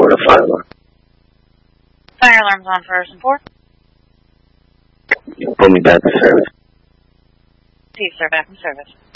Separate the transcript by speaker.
Speaker 1: report a fire alarm.
Speaker 2: Fire alarm's on first and fourth.
Speaker 1: You pull me back to service.
Speaker 2: See you, sir. Back in service.